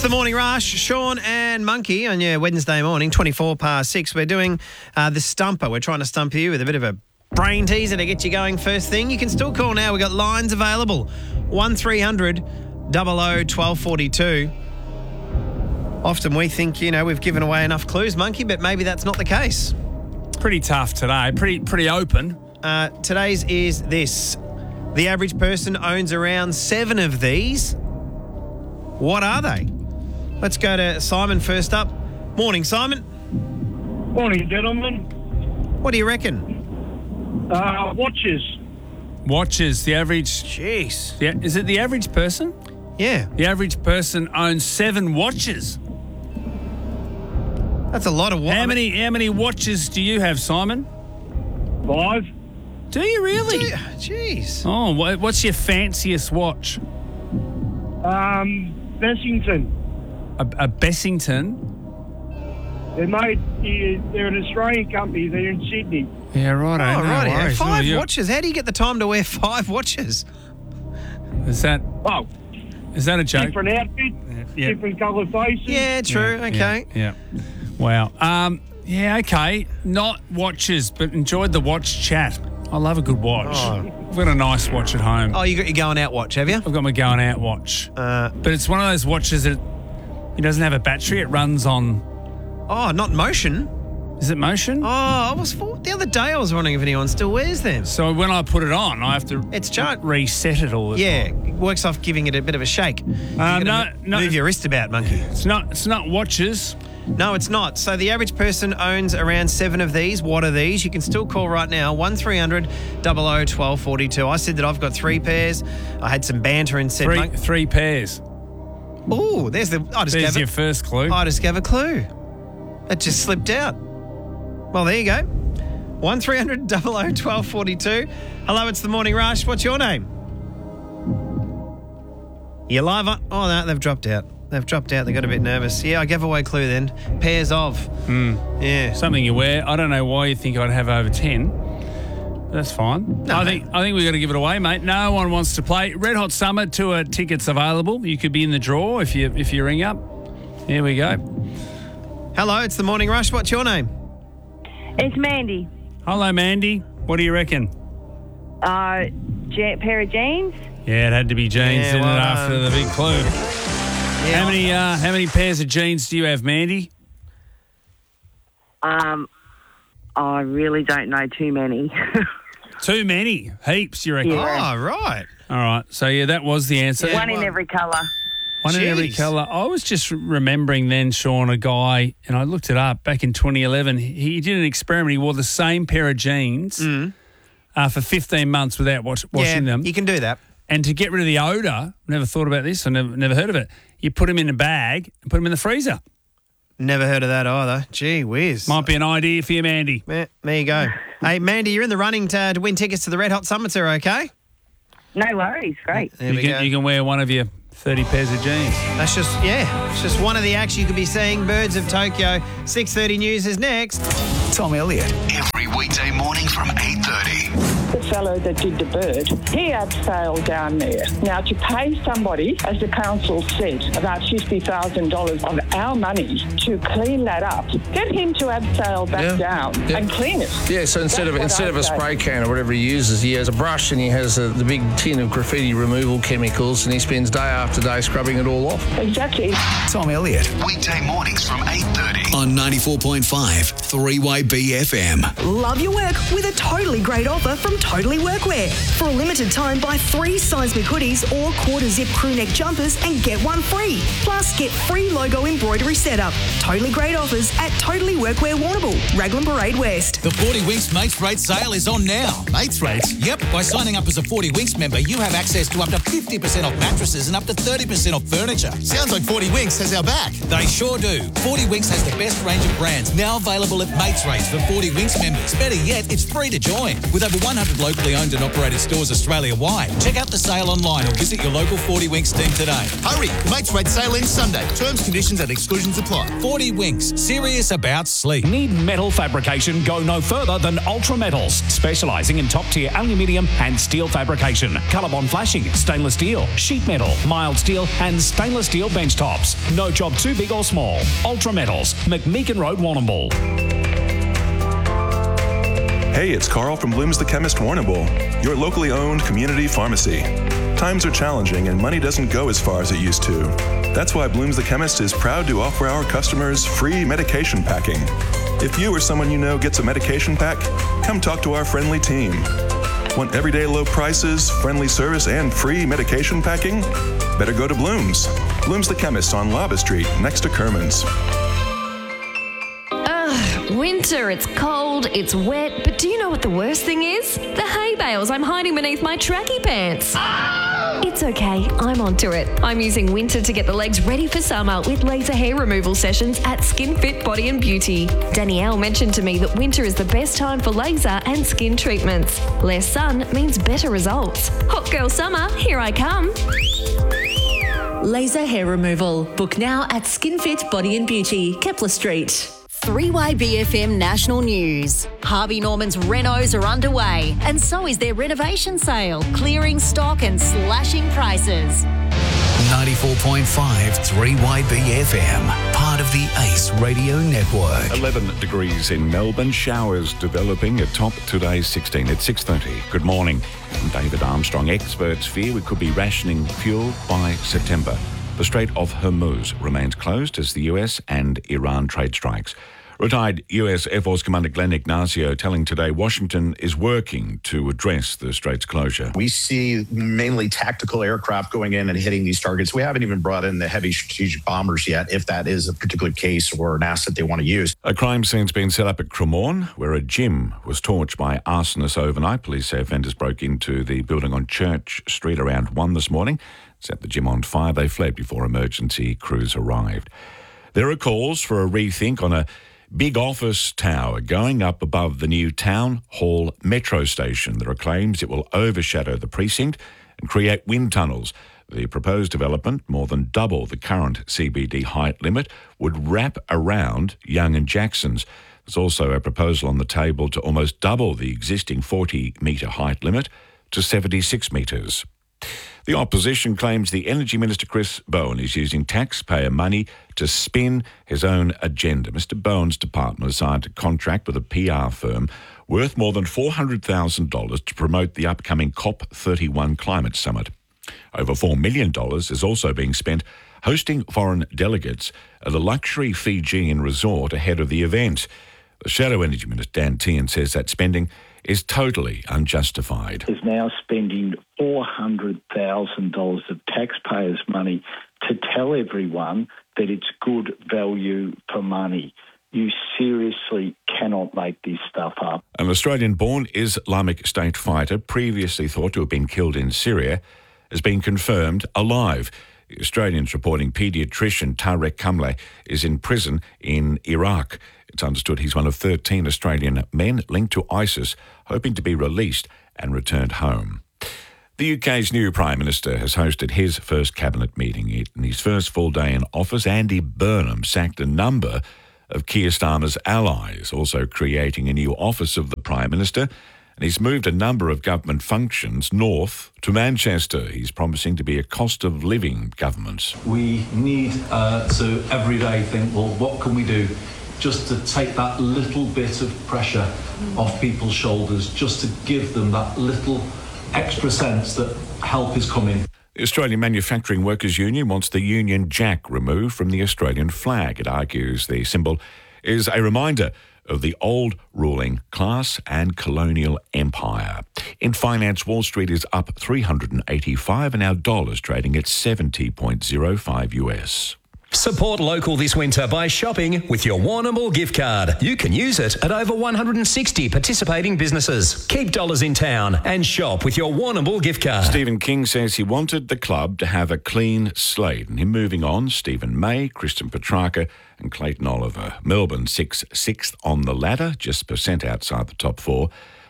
the Morning Rush. Sean and Monkey on your Wednesday morning, 24 past 6. We're doing the Stumper. We're trying to stump you with a bit of a brain teaser to get you going first thing. You can still call now. We've got lines available. 1300 00 1242. Often we think, we've given away enough clues, Monkey, but maybe that's not the case. Pretty tough today. Pretty open. Today's is this. The average person owns around 7 of these. What are they? Let's go to Simon first up. Morning, Simon. Morning, gentlemen. What do you reckon? Watches. Watches. The average. Jeez. Yeah, is it the average person? Yeah. The average person owns 7 watches. That's a lot of watches. How many watches do you have, Simon? 5. Do you really? Jeez. Oh, what's your fanciest watch? Bessington. A Bessington? They're an Australian company. They're in Sydney. Yeah, right. Oh, right. No worries. 5 Oh, watches. How do you get the time to wear 5 watches? Is that a joke? Different outfits, Yeah. different coloured faces. Yeah, true. Okay. Yeah. Wow. Yeah, okay. Not watches, but enjoyed the watch chat. I love a good watch. Oh. I've got a nice watch at home. Oh, you got your going out watch, have you? I've got my going out watch. But it's one of those watches that it doesn't have a battery. It runs on... Oh, not motion. Is it motion? Oh, the other day I was wondering if anyone still wears them. So when I put it on, I have to It's charged. reset it all the time. Yeah, it works off giving it a bit of a shake. You No, gotta move your wrist about, Monkey. It's not watches. No, it's not. So the average person owns around 7 of these. What are these? You can still call right now, 1300 00 1242. I said that I've got 3 pairs. I had some banter and said... Three pairs. Oh, there's There's your first clue. I just gave a clue. It just slipped out. Well, there you go. 1300 00 1242. Hello, it's the Morning Rush. What's your name? You're live on... Oh, no, they've dropped out. They got a bit nervous. Yeah, I gave away a clue then. Pairs of. Yeah. Something you wear. I don't know why you think I'd have over 10. But that's fine. No, I think we've got to give it away, mate. No one wants to play. Red Hot Summer tour tickets available. You could be in the draw if you ring up. Here we go. Hello, it's the Morning Rush. What's your name? It's Mandy. Hello, Mandy. What do you reckon? Pair of jeans. Yeah, it had to be jeans, Yeah, didn't well it, after the big clue? Yeah. How many pairs of jeans do you have, Mandy? I really don't know too many. Too many. Heaps, you reckon? Yeah. Oh, right. All right. So, yeah, that was the answer. One in every colour. One in every Jeez. colour. I was just remembering then, Sean, a guy, and I looked it up, back in 2011, he did an experiment. He wore the same pair of jeans for 15 months without washing them. You can do that. And to get rid of the odour, never thought about this, I never heard of it, you put them in a bag and put them in the freezer. Never heard of that either. Gee whiz. Might be an idea for you, Mandy. There you go. Hey, Mandy, you're in the running to win tickets to the Red Hot Summer Tour, okay? No worries. Great. There we go. You can wear one of your 30 pairs of jeans. That's it's just one of the acts you could be seeing. Birds of Tokyo. 6:30 News is next. Tom Elliott. Every weekday morning from 8:30. The fellow that did the bird, he abseiled down there. Now, to pay somebody, as the council said, about $50,000 of our money to clean that up, get him to abseil back down and clean it. Yeah, so instead of a spray can or whatever he uses, he has a brush and he has the big tin of graffiti removal chemicals and he spends day after day scrubbing it all off. Exactly. Tom Elliott. Weekday mornings from 8:30. On 94.5 3-Way BFM. Love your work with a totally great offer from Totally Workwear. For a limited time, buy 3 seismic hoodies or quarter zip crew neck jumpers and get one free. Plus, get free logo embroidery setup. Totally great offers at Totally Workwear Warrnambool, Raglan Parade West. The 40 Winks Mates Rate sale is on now. Mates Rates? Yep. By signing up as a 40 Winks member, you have access to up to 50% off mattresses and up to 30% off furniture. Sounds like 40 Winks has our back. They sure do. 40 Winks has the best range of brands now available at Mates Rates for 40 Winks members. Better yet, it's free to join. With over 100 of locally owned and operated stores Australia-wide. Check out the sale online or visit your local 40 Winks team today. Hurry, the Mates Rate sale ends Sunday. Terms, conditions and exclusions apply. 40 Winks, serious about sleep. Need metal fabrication? Go no further than Ultra Metals, specialising in top-tier aluminium and steel fabrication, colour-bond flashing, stainless steel, sheet metal, mild steel and stainless steel bench tops. No job too big or small. Ultra Metals, McMeekin Road, Warrnambool. Hey, it's Carl from Bloom's the Chemist, Warrnambool, your locally owned community pharmacy. Times are challenging and money doesn't go as far as it used to. That's why Bloom's the Chemist is proud to offer our customers free medication packing. If you or someone you know gets a medication pack, come talk to our friendly team. Want everyday low prices, friendly service, and free medication packing? Better go to Bloom's. Bloom's the Chemist on Lava Street, next to Kerman's. Winter, it's cold, it's wet, but do you know what the worst thing is? The hay bales I'm hiding beneath my tracky pants. It's okay, I'm onto it. I'm using winter to get the legs ready for summer with laser hair removal sessions at Skin Fit Body and Beauty. Danielle mentioned to me that winter is the best time for laser and skin treatments. Less sun means better results. Hot girl summer, here I come. Laser hair removal. Book now at Skin Fit Body and Beauty, Kepler Street. 3YBFM National News. Harvey Norman's renos are underway, and so is their renovation sale, clearing stock and slashing prices. 94.5 3YBFM, part of the Ace Radio Network. 11 degrees in Melbourne, showers developing at top today's 16 at 6:30. Good morning. I'm David Armstrong. Experts fear we could be rationing fuel by September. The Strait of Hormuz remains closed as the US and Iran trade strikes. Retired US Air Force Commander Glenn Ignacio telling Today Washington is working to address the strait's closure. We see mainly tactical aircraft going in and hitting these targets. We haven't even brought in the heavy strategic bombers yet, if that is a particular case or an asset they want to use. A crime scene's been set up at Cremorne, where a gym was torched by arsonists overnight. Police say offenders broke into the building on Church Street around 1 this morning, set the gym on fire. They fled before emergency crews arrived. There are calls for a rethink on a big office tower going up above the new Town Hall metro station. There are claims it will overshadow the precinct and create wind tunnels. The proposed development, more than double the current CBD height limit, would wrap around Young and Jackson's. There's also a proposal on the table to almost double the existing 40-metre height limit to 76 metres. The opposition claims the Energy Minister Chris Bowen is using taxpayer money to spin his own agenda. Mr Bowen's department has signed a contract with a PR firm worth more than $400,000 to promote the upcoming COP31 climate summit. Over $4 million is also being spent hosting foreign delegates at a luxury Fijian resort ahead of the event. The Shadow Energy Minister Dan Tehan says that spending is totally unjustified. Is now spending $400,000 of taxpayers' money to tell everyone that it's good value for money. You seriously cannot make this stuff up. An Australian-born Islamic State fighter, previously thought to have been killed in Syria, has been confirmed alive. The Australians reporting paediatrician Tarek Kamle is in prison in Iraq. It's understood he's one of 13 Australian men linked to ISIS, hoping to be released and returned home. The UK's new Prime Minister has hosted his first cabinet meeting. In his first full day in office, Andy Burnham sacked a number of Keir Starmer's allies, also creating a new office of the Prime Minister. And he's moved a number of government functions north to Manchester. He's promising to be a cost of living government. We need to every day think, well, what can we do just to take that little bit of pressure off people's shoulders, just to give them that little extra sense that help is coming. The Australian Manufacturing Workers Union wants the Union Jack removed from the Australian flag. It argues the symbol is a reminder of the old ruling class and colonial empire. In finance, Wall Street is up 385 and our dollar's trading at 70.05 US. Support local this winter by shopping with your Warrnambool gift card. You can use it at over 160 participating businesses. Keep dollars in town and shop with your Warrnambool gift card. Stephen King says he wanted the club to have a clean slate. And him moving on, Stephen May, Kristen Petrarca and Clayton Oliver. Melbourne sixth on the ladder, just % outside the top four.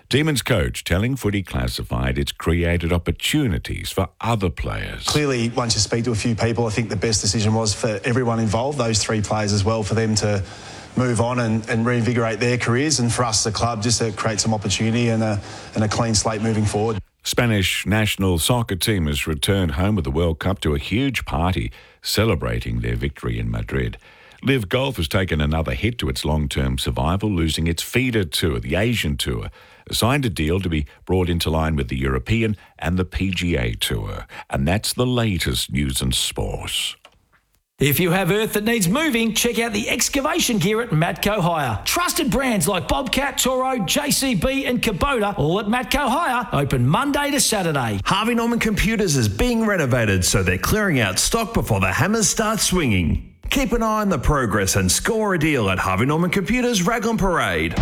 Demons coach telling Footy Classified it's created opportunities for other players. Clearly, once you speak to a few people, I think the best decision was for everyone involved, those 3 players as well, for them to move on and reinvigorate their careers, and for us, the club, just to create some opportunity and a clean slate moving forward. Spanish national soccer team has returned home with the World Cup to a huge party celebrating their victory in Madrid. Liv Golf has taken another hit to its long-term survival, losing its feeder tour, the Asian Tour, signed a deal to be brought into line with the European and the PGA Tour. And that's the latest news and sports. If you have earth that needs moving, check out the excavation gear at Matco Hire. Trusted brands like Bobcat, Toro, JCB and Kubota, all at Matco Hire, open Monday to Saturday. Harvey Norman Computers is being renovated, so they're clearing out stock before the hammers start swinging. Keep an eye on the progress and score a deal at Harvey Norman Computers Raglan Parade.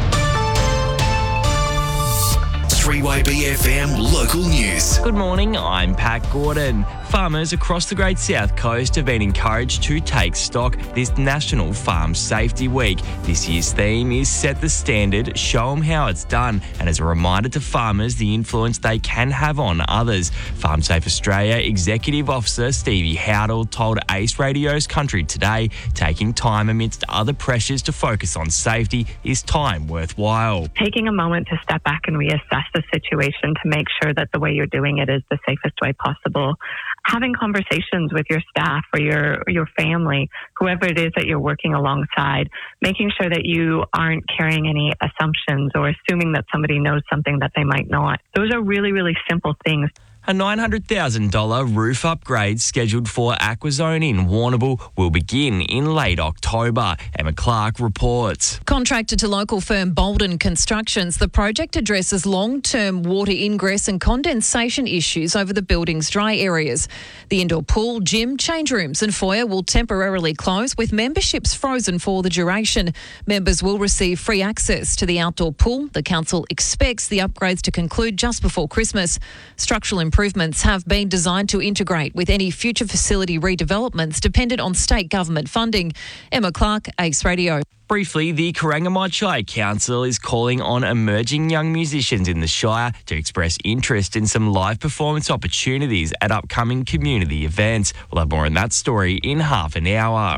3YBFM Local News. Good morning, I'm Pat Gordon. Farmers across the Great South Coast have been encouraged to take stock this National Farm Safety Week. This year's theme is Set the Standard, Show them how it's done, and as a reminder to farmers the influence they can have on others. Farm Safe Australia Executive Officer Stevie Howdle told Ace Radio's Country Today, taking time amidst other pressures to focus on safety is time worthwhile. Taking a moment to step back and reassess the situation to make sure that the way you're doing it is the safest way possible. Having conversations with your staff or your family, whoever it is that you're working alongside, making sure that you aren't carrying any assumptions or assuming that somebody knows something that they might not. Those are really, really simple things. A $900,000 roof upgrade scheduled for Aquazone in Warrnambool will begin in late October. Emma Clark reports. Contracted to local firm Bolden Constructions, the project addresses long-term water ingress and condensation issues over the building's dry areas. The indoor pool, gym, change rooms and foyer will temporarily close with memberships frozen for the duration. Members will receive free access to the outdoor pool. The council expects the upgrades to conclude just before Christmas. Structural improvements have been designed to integrate with any future facility redevelopments dependent on state government funding. Emma Clark, Ace Radio. Briefly, the Corangamite Shire Council is calling on emerging young musicians in the Shire to express interest in some live performance opportunities at upcoming community events. We'll have more on that story in half an hour.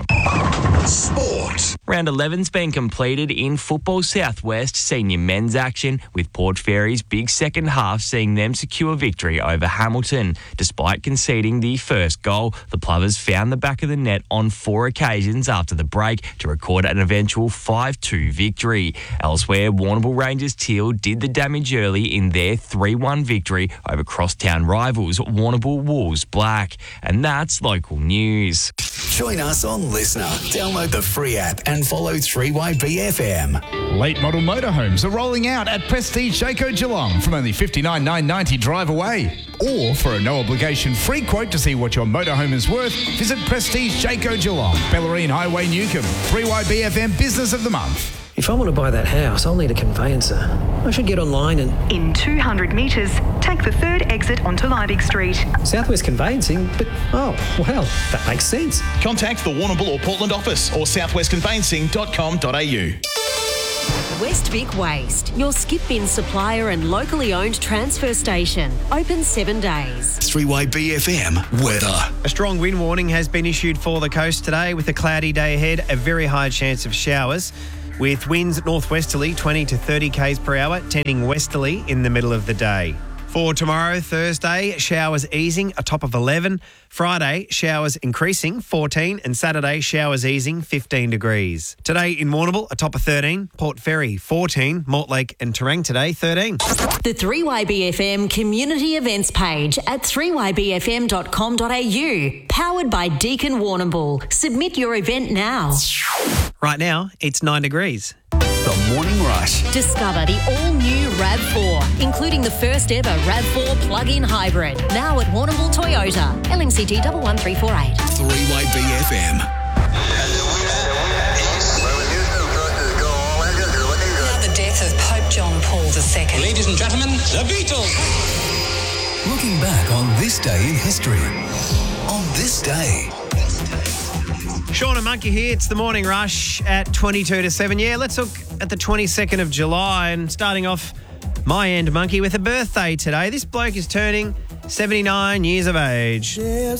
Sport. Round 11's been completed in Football Southwest senior men's action, with Port Fairy's big second half seeing them secure victory over Hamilton. Despite conceding the first goal, the Plovers found the back of the net on 4 occasions after the break to record an eventual 5-2 victory. Elsewhere, Warrnambool Rangers Teal did the damage early in their 3-1 victory over crosstown rivals Warrnambool Wolves Black. And that's local news. Join us on Listener. Download the free app and follow 3YBFM. Late model motorhomes are rolling out at Prestige Jayco Geelong from only $59,990 drive away. Or for a no-obligation free quote to see what your motorhome is worth, visit Prestige Jayco Geelong, Bellarine Highway, Newcombe. 3YBFM Business of the Month. If I want to buy that house, I'll need a conveyancer. I should get online and... In 200 metres, take the third exit onto Liebig Street. Southwest Conveyancing? But, oh, well, that makes sense. Contact the Warrnambool or Portland office or southwestconveyancing.com.au. West Vic Waste, your skip bin supplier and locally owned transfer station. Open 7 days. 3YBFM weather. A strong wind warning has been issued for the coast today with a cloudy day ahead, a very high chance of showers, with winds northwesterly 20 to 30 k's per hour, tending westerly in the middle of the day. For tomorrow, Thursday, showers easing, a top of 11. Friday, showers increasing, 14. And Saturday, showers easing, 15 degrees. Today in Warrnambool, a top of 13. Port Fairy, 14. Mortlake and Terang today, 13. The 3YBFM community events page at 3ybfm.com.au. Powered by Deakin Warrnambool. Submit your event now. Right now, it's 9 degrees. The Morning Rush. Discover the all-new RAV4, including the first ever RAV4 plug-in hybrid. Now at Warrnambool Toyota. LMCG 11348. 3YBFM. Now the death of Pope John Paul II. Ladies and gentlemen, the Beatles. Looking back on this day in history. On this day. Sean and Monkey here. It's the Morning Rush at 22 to 7. Yeah, let's look at the 22nd of July and starting off My End Monkey with a birthday today. This bloke is turning 79 years of age.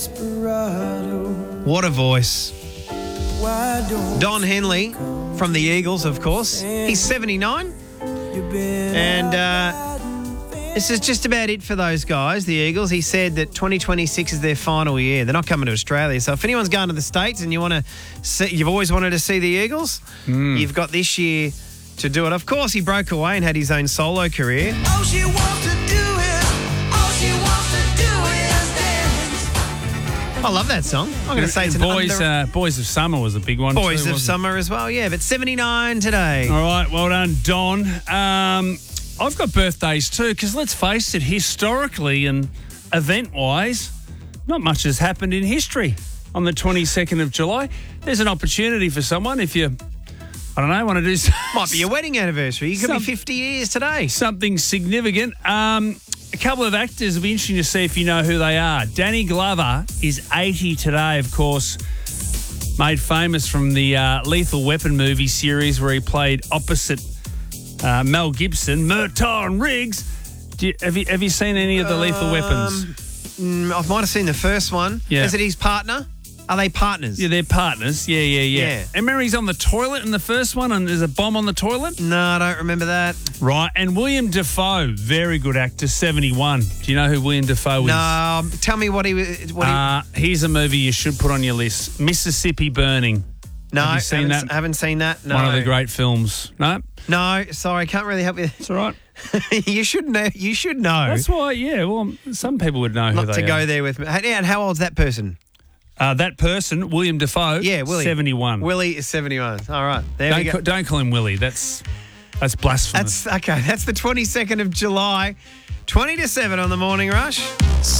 What a voice. Don Henley from the Eagles, of course. He's 79. And this is just about it for those guys, the Eagles. He said that 2026 is their final year. They're not coming to Australia. So if anyone's going to the States and you've always wanted to see the Eagles, you've got this year to do it. Of course, he broke away and had his own solo career. All she wants to do is, all she wants to do is dance. I love that song. I'm going to say it's an Boys of Summer was a big one. Boys too, of Summer as well, yeah. But 79 today. All right, well done, Don. I've got birthdays too, because let's face it, historically and event-wise, not much has happened in history on the 22nd of July. There's an opportunity for someone if you, I don't know, want to do might be your wedding anniversary. You could be 50 years today. Something significant. A couple of actors will be interesting to see if you know who they are. Danny Glover is 80 today, of course, made famous from the Lethal Weapon movie series where he played opposite Mel Gibson, Merton Riggs. Have you seen any of the Lethal Weapons? I might have seen the first one. Yeah. Is it his partner? Are they partners? Yeah, they're partners. Yeah. And remember he's on the toilet in the first one and there's a bomb on the toilet? No, I don't remember that. Right. And William Dafoe, very good actor, 71. Do you know who William Dafoe is? No, tell me what he was. Here's a movie you should put on your list. Mississippi Burning. No, have you seen that? I haven't seen that. No. One of the great films. No? No, sorry, can't really help you. It's all right. You should know. You should know. That's why, yeah. Well, some people would know who Not they to are. go there with me. And how old's that person? That person, William Dafoe, Yeah, Willie. 71. Willie is 71. All right. There we go. Don't call him Willie. That's blasphemous. That's the 22nd of July, 20 to 7 on the Morning Rush.